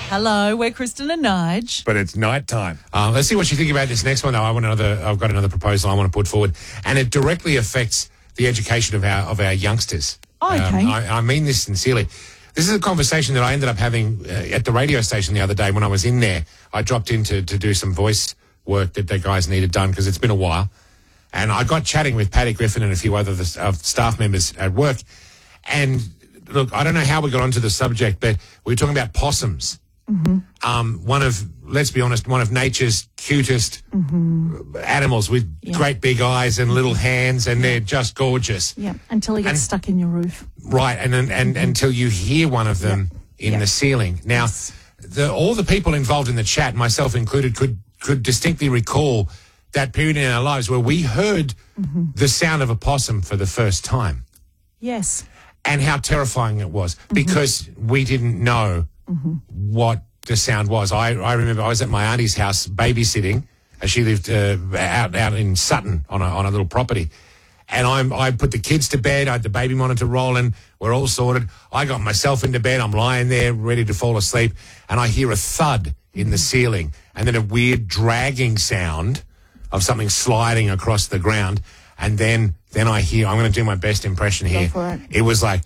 Hello, we're Kristen and Nige. But it's night time. Let's see what you think about this next one, though. I've got another proposal I want to put forward, and it directly affects the education of our youngsters. Oh, okay. I mean this sincerely. This is a conversation that I ended up having at the radio station the other day when I was in there. I dropped in to do some voice work that the guys needed done because it's been a while. And I got chatting with Paddy Griffin and a few other staff members at work. And, look, I don't know how we got onto the subject, but we were talking about possums. Let's be honest, one of nature's cutest animals with great big eyes and little hands, and they're just gorgeous. Yeah, until he gets stuck in your roof. Right, and until you hear one of them in the ceiling. Now, all the people involved in the chat, myself included, could distinctly recall that period in our lives where we heard the sound of a possum for the first time. Yes. And how terrifying it was because we didn't know what the sound was. I remember I was at my auntie's house babysitting. She lived out in Sutton on a little property. And I put the kids to bed. I had the baby monitor rolling. We're all sorted. I got myself into bed. I'm lying there ready to fall asleep. And I hear a thud in the ceiling and then a weird dragging sound of something sliding across the ground. And then I hear, I'm going to do my best impression here. Go for it. It was like,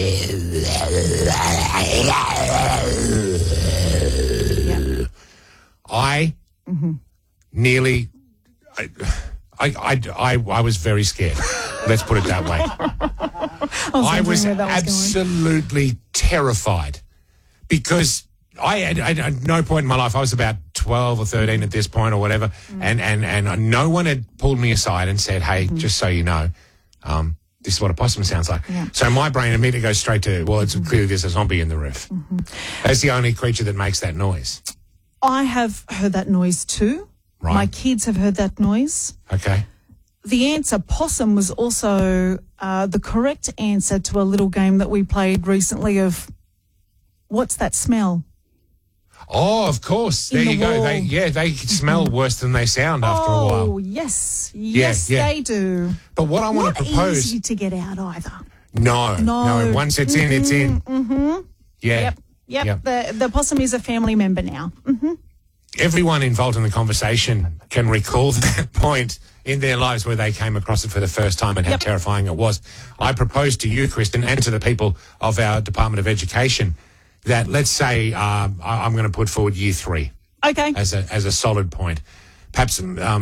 I nearly, I was very scared. Let's put it that way. I was absolutely terrified because I had at no point in my life, I was about 12 or 13 at this point or whatever, and no one had pulled me aside and said, hey, just so you know, this is what a possum sounds like. Yeah. So my brain immediately goes straight to, well, it's clearly there's a zombie in the roof. That's the only creature that makes that noise. I have heard that noise too. Right. My kids have heard that noise. Okay. The answer, possum, was also the correct answer to a little game that we played recently of what's that smell? Oh, of course. There you go. They smell worse than they sound after a while. Oh, yes. Yes, they do. But what I want to propose... Not easy to get out either. No. Once it's in, it's in. Yeah. Yep. The possum is a family member now. Everyone involved in the conversation can recall that point in their lives where they came across it for the first time and how terrifying it was. I propose to you, Kristen, and to the people of our Department of Education that let's say I'm going to put forward year 3 as a solid point. Perhaps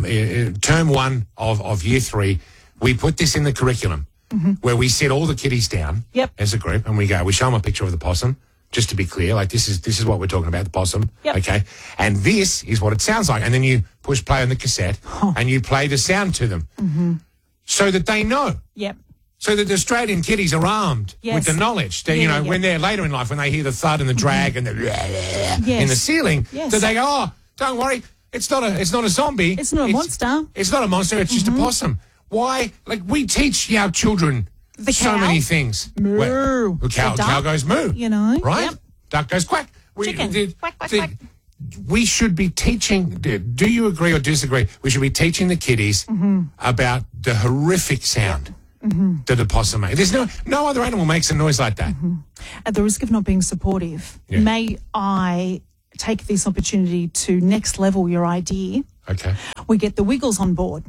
term 1 of year 3, we put this in the curriculum where we sit all the kiddies down as a group and we show them a picture of the possum, just to be clear, like this is what we're talking about, the possum, okay? And this is what it sounds like. And then you push play on the cassette and you play the sound to them so that they know. So that the Australian kiddies are armed with the knowledge that, when they're later in life, when they hear the thud and the drag and the in the ceiling, that they go, oh, don't worry, it's not a zombie. It's not a monster. It's not a monster, it's just a possum. Why? Like, we teach our children so many things. Moo. Cow goes moo. Right? Yep. Duck goes quack. Chicken. Quack, quack, quack. We should be teaching, do you agree or disagree? We should be teaching the kiddies about the horrific sound that a possum makes. There's no other animal makes a noise like that. At the risk of not being supportive, may I take this opportunity to next level your idea? Okay. We get the Wiggles on board.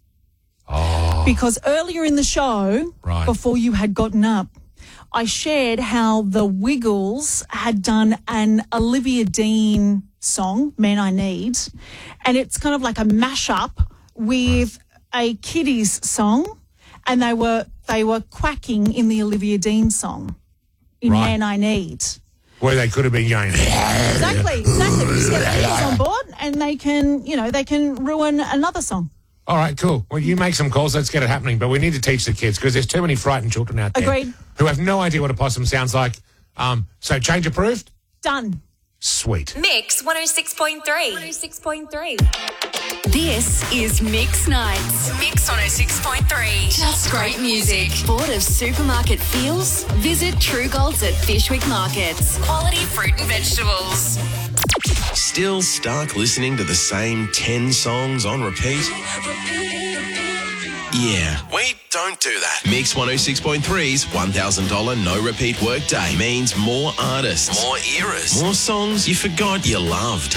Oh. Because earlier in the show, before you had gotten up, I shared how the Wiggles had done an Olivia Dean song, Man I Need, and it's kind of like a mashup with a kiddies song, and they were quacking in the Olivia Dean song in Man I Need. Where they could have been going. Exactly. Just get the Wiggles on board and they can ruin another song. All right, cool. Well, you make some calls. Let's get it happening. But we need to teach the kids because there's too many frightened children out there who have no idea what a possum sounds like. So change approved? Done. Sweet. Mix 106.3. This is Mix Nights. Mix 106.3. Just great music. Bored of supermarket feels? Visit True Golds at Fishwick Markets. Quality fruit and vegetables. Still stuck listening to the same 10 songs on repeat? Yeah, we don't do that. Mix 106.3's $1,000 no repeat workday means more artists, more eras, more songs you forgot you loved.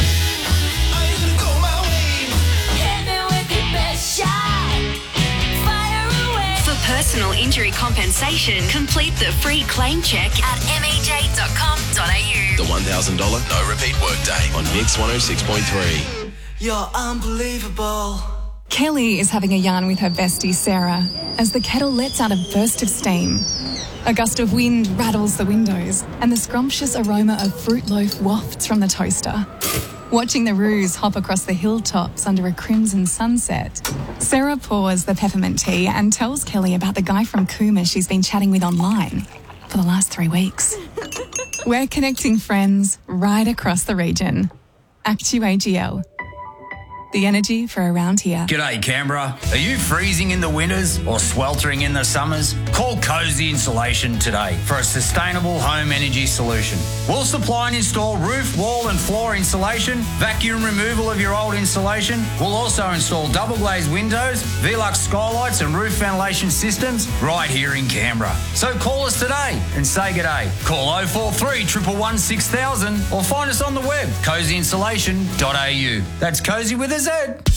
For personal injury compensation, complete the free claim check at mej.com.au. The $1,000 no repeat workday on Mix 106.3. You're unbelievable. Kelly is having a yarn with her bestie Sarah as the kettle lets out a burst of steam. A gust of wind rattles the windows and the scrumptious aroma of fruit loaf wafts from the toaster. Watching the roos hop across the hilltops under a crimson sunset, Sarah pours the peppermint tea and tells Kelly about the guy from Cooma she's been chatting with online for the last 3 weeks. We're connecting friends right across the region. Actu AGL. The energy for around here. G'day Canberra. Are you freezing in the winters or sweltering in the summers? Call Cozy Insulation today for a sustainable home energy solution. We'll supply and install roof, wall and floor insulation, vacuum removal of your old insulation. We'll also install double glazed windows, Velux skylights and roof ventilation systems right here in Canberra. So call us today and say g'day. Call 043 111 6000 or find us on the web, cozyinsulation.au. That's Cozy with a Z.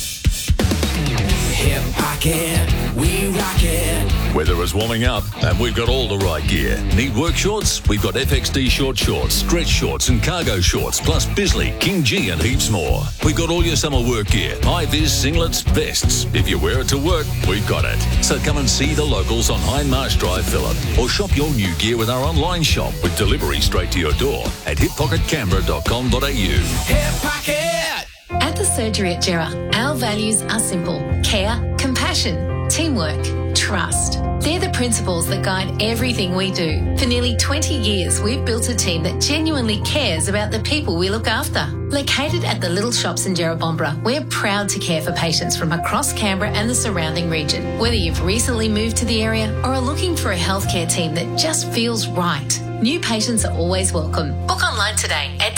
Hip pocket, we rock it. Weather is warming up and we've got all the right gear. Need work shorts? We've got FXD short shorts, stretch shorts and cargo shorts, plus Bisley, King G and heaps more. We've got all your summer work gear, high-vis singlets, vests. If you wear it to work, we've got it. So come and see the locals on Hindmarsh Drive, Phillip, or shop your new gear with our online shop with delivery straight to your door at hippocketcanberra.com.au. Hip pocket. At the Surgery at Gera, our values are simple: care, compassion, teamwork, trust. They're the principles that guide everything we do. For nearly 20 years, we've built a team that genuinely cares about the people we look after. Located at the Little Shops in Jerrabomberra, we're proud to care for patients from across Canberra and the surrounding region. Whether you've recently moved to the area or are looking for a healthcare team that just feels right, new patients are always welcome. Book online today at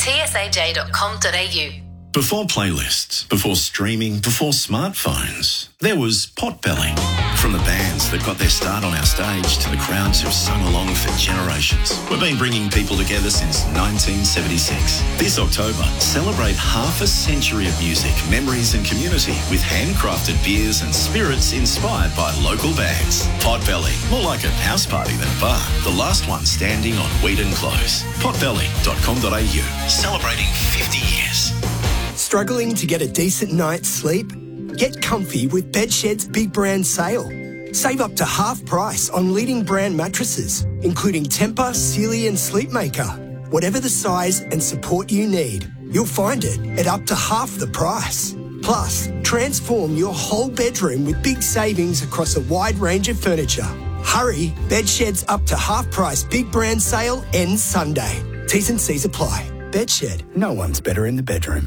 tsaj.com.au. Before playlists, before streaming, before smartphones, there was Potbelly. From the bands that got their start on our stage to the crowds who've sung along for generations, we've been bringing people together since 1976. This October, celebrate half a century of music, memories and community with handcrafted beers and spirits inspired by local bands. Potbelly, more like a house party than a bar. The last one standing on Whedon Close. Potbelly.com.au, celebrating 50 years. Struggling to get a decent night's sleep? Get comfy with Bedshed's Big Brand Sale. Save up to half price on leading brand mattresses, including Tempur, Sealy and Sleepmaker. Whatever the size and support you need, you'll find it at up to half the price. Plus, transform your whole bedroom with big savings across a wide range of furniture. Hurry, Bedshed's up to half price Big Brand Sale ends Sunday. T's and C's apply. Bedshed, no one's better in the bedroom.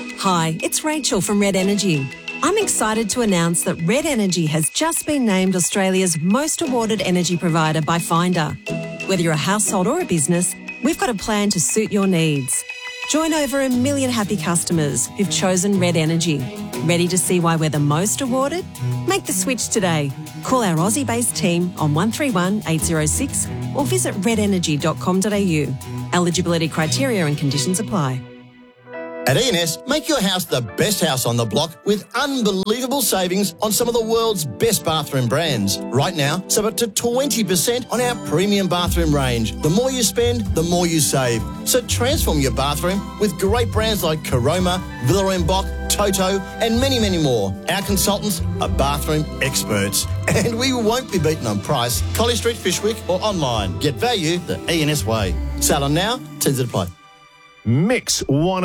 Hi, it's Rachel from Red Energy. I'm excited to announce that Red Energy has just been named Australia's most awarded energy provider by Finder. Whether you're a household or a business, we've got a plan to suit your needs. Join over 1 million happy customers who've chosen Red Energy. Ready to see why we're the most awarded? Make the switch today. Call our Aussie-based team on 131 806 or visit redenergy.com.au. Eligibility criteria and conditions apply. At E&S, make your house the best house on the block with unbelievable savings on some of the world's best bathroom brands. Right now, save up to 20% on our premium bathroom range. The more you spend, the more you save. So transform your bathroom with great brands like Caroma, Villa & Boch, Toto and many, many more. Our consultants are bathroom experts and we won't be beaten on price. College Street, Fishwick or online. Get value the E&S way. Sale on now, terms apply. Mix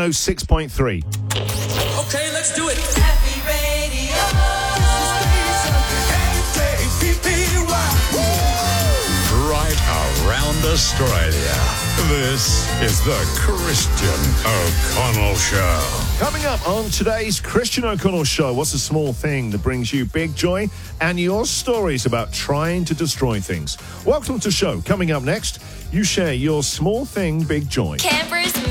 106.3. Okay, let's do it. Happy Radio. Right around Australia. This is the Christian O'Connell Show. Coming up on today's Christian O'Connell Show, what's a small thing that brings you big joy and your stories about trying to destroy things. Welcome to the show. Coming up next, you share your small thing, big joy. Canberra's